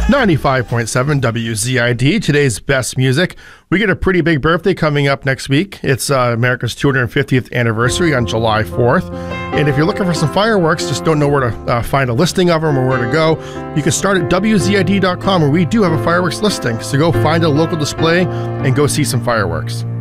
95.7 WZID, today's best music. We get a pretty big birthday coming up next week. It's America's 250th anniversary on July 4th. And if you're looking for some fireworks, just don't know where to find a listing of them or where to go, you can start at WZID.com, where we do have a fireworks listing. So go find a local display and go see some fireworks.